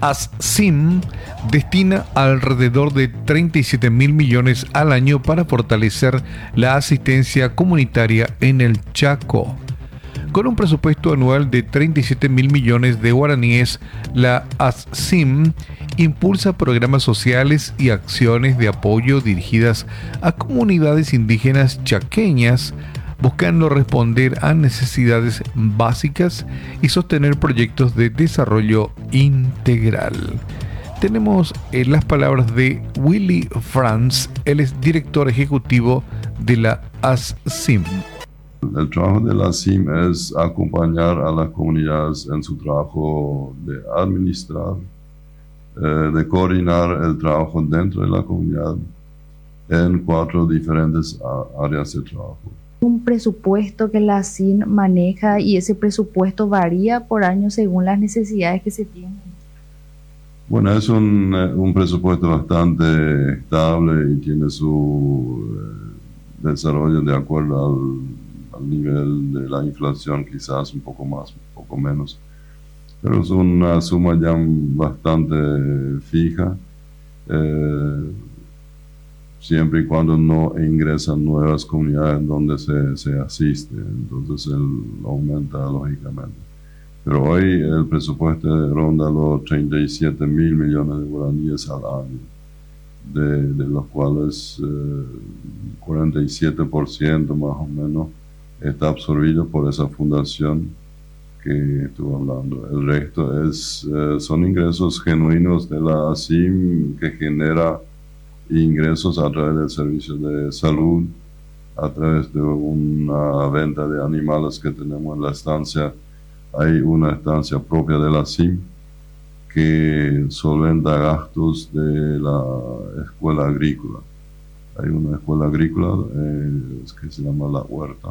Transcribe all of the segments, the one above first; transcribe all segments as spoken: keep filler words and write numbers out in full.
ASSIM destina alrededor de treinta y siete mil millones al año para fortalecer la asistencia comunitaria en el Chaco. Con un presupuesto anual de treinta y siete mil millones de guaraníes, la ASSIM impulsa programas sociales y acciones de apoyo dirigidas a comunidades indígenas chaqueñas, buscando responder a necesidades básicas y sostener proyectos de desarrollo integral. Tenemos eh, las palabras de Willy Franz, él es director ejecutivo de la ASSIM. El trabajo de la ASSIM es acompañar a las comunidades en su trabajo de administrar, eh, de coordinar el trabajo dentro de la comunidad en cuatro diferentes áreas de trabajo. Un presupuesto que la ASSIM maneja y ese presupuesto varía por año según las necesidades que se tienen. Bueno, es un, un presupuesto bastante estable y tiene su eh, desarrollo de acuerdo al, al nivel de la inflación, quizás un poco más, un poco menos. Pero es una suma ya bastante fija, eh, siempre y cuando no ingresan nuevas comunidades donde se, se asiste, entonces él aumenta lógicamente. Pero hoy el presupuesto ronda los treinta y siete mil millones de guaraníes al año, de, de los cuales eh, cuarenta y siete por ciento más o menos está absorbido por esa fundación que estuve hablando. El resto es, eh, son ingresos genuinos de la ASSIM que genera ingresos a través del servicio de salud, a través de una venta de animales que tenemos en la estancia. Hay una estancia propia de la ASSIM que solventa gastos de la escuela agrícola. Hay una escuela agrícola eh, que se llama La Huerta,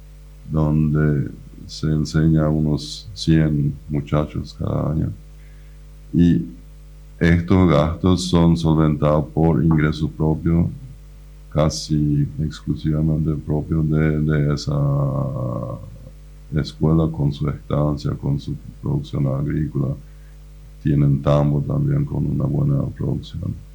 donde se enseña a unos cien muchachos cada año. Y estos gastos son solventados por ingresos propios, casi exclusivamente propios de, de esa escuela, con su estancia, con su producción agrícola. Tienen tambo también con una buena producción.